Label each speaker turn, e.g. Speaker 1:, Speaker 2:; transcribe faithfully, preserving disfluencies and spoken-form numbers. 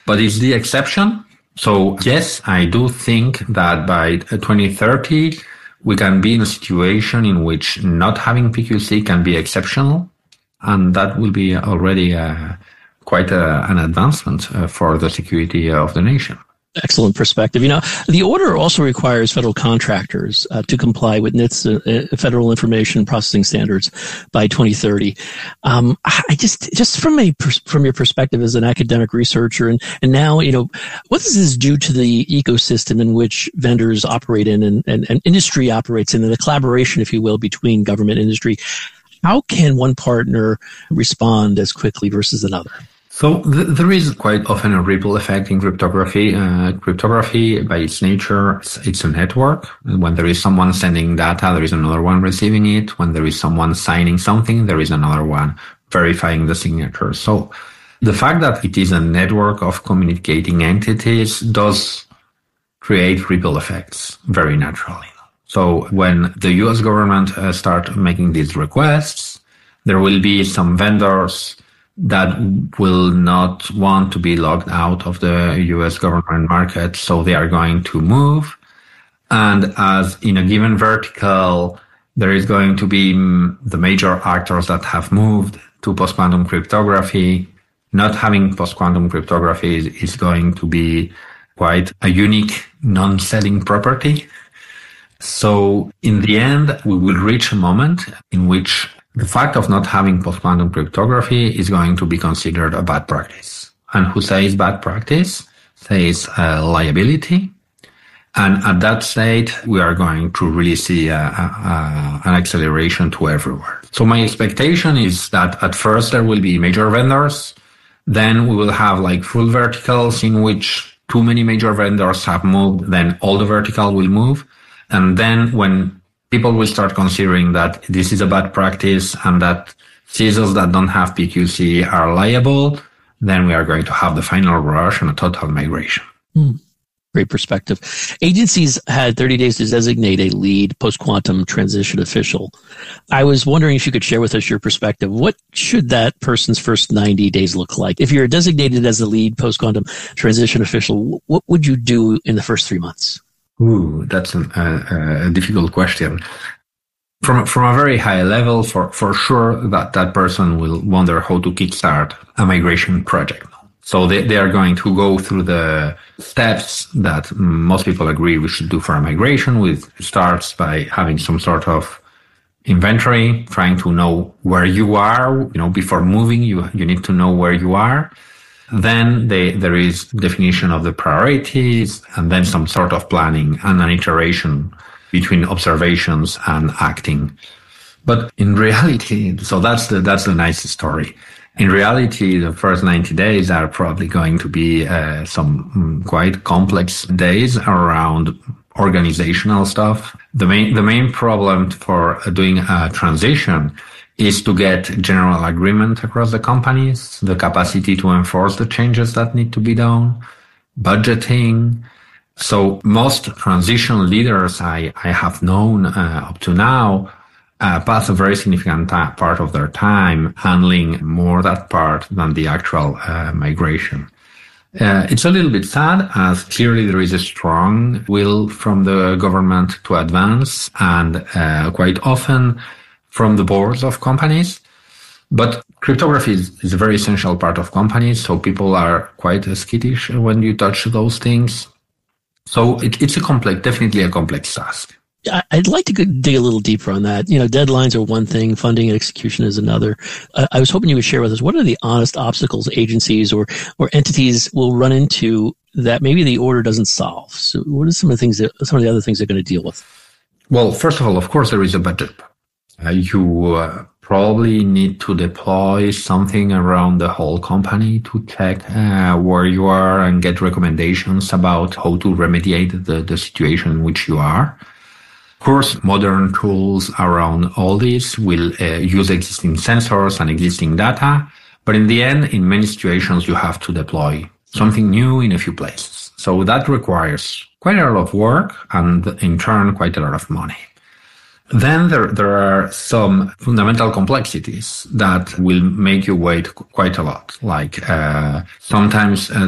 Speaker 1: but it's the exception. So yes, I do think that by twenty thirty, we can be in a situation in which not having P Q C can be exceptional. And that will be already uh, quite a, an advancement uh, for the security of the nation.
Speaker 2: Excellent perspective. You know, the order also requires federal contractors uh, to comply with N I T S, uh, Federal Information Processing Standards, by twenty thirty. Um, I just, just from a from your perspective as an academic researcher, and and now, you know, what does this do to the ecosystem in which vendors operate in, and, and, and industry operates in, and the collaboration, if you will, between government and industry? How can one partner respond as quickly versus another?
Speaker 1: So th- there is quite often a ripple effect in cryptography. Uh, cryptography, by its nature, it's a network. When there is someone sending data, there is another one receiving it. When there is someone signing something, there is another one verifying the signature. So the fact that it is a network of communicating entities does create ripple effects very naturally. So when the U S government uh, start making these requests, there will be some vendors that will not want to be locked out of the U S government market, so they are going to move. And as in a given vertical, there is going to be the major actors that have moved to post-quantum cryptography. Not having post-quantum cryptography is, is going to be quite a unique non-selling property. So in the end, we will reach a moment in which the fact of not having post-quantum cryptography is going to be considered a bad practice. And who says bad practice says uh, liability. And at that state, we are going to really see a, a, a, an acceleration to everywhere. So my expectation is that at first there will be major vendors. Then we will have like full verticals in which too many major vendors have moved. Then all the vertical will move. And then when people will start considering that this is a bad practice and that C I S Os that don't have P Q C are liable, then we are going to have the final rush and a total migration.
Speaker 2: Mm, great perspective. Agencies had thirty days to designate a lead post-quantum transition official. I was wondering if you could share with us your perspective. What should that person's first ninety days look like? If you're designated as the lead post-quantum transition official, what would you do in the first three months?
Speaker 1: Ooh, that's an, uh, a difficult question. From from a very high level, for, for sure that that person will wonder how to kickstart a migration project. So they, they are going to go through the steps that most people agree we should do for a migration, which starts by having some sort of inventory, trying to know where you are. You know, before moving, you you need to know where you are. Then they, there is definition of the priorities, and then some sort of planning and an iteration between observations and acting. But in reality, so that's the that's the nice story. In reality, the first ninety days are probably going to be uh, some quite complex days around organizational stuff. The main the main problem for doing a transition is to get general agreement across the companies, the capacity to enforce the changes that need to be done, budgeting. So most transition leaders I, I have known uh, up to now uh, pass a very significant ta- part of their time handling more that part than the actual uh, migration. Uh, it's a little bit sad, as clearly there is a strong will from the government to advance, and uh, quite often from the boards of companies. But cryptography is, is a very essential part of companies, so people are quite skittish when you touch those things. So it, it's a complex, definitely a complex task.
Speaker 2: I'd like to dig a little deeper on that. You know, deadlines are one thing, funding and execution is another. Uh, I was hoping you would share with us, what are the honest obstacles agencies or, or entities will run into that maybe the order doesn't solve? So what are some of the things that, some of the other things they're going to deal with?
Speaker 1: Well, first of all, of course, there is a budget. Uh, you uh, probably need to deploy something around the whole company to check uh, where you are and get recommendations about how to remediate the, the situation in which you are. Of course, modern tools around all this will uh, use existing sensors and existing data, but in the end, in many situations, you have to deploy something new in a few places. So that requires quite a lot of work and, in turn, quite a lot of money. Then there, there are some fundamental complexities that will make you wait quite a lot. Like, uh, sometimes uh,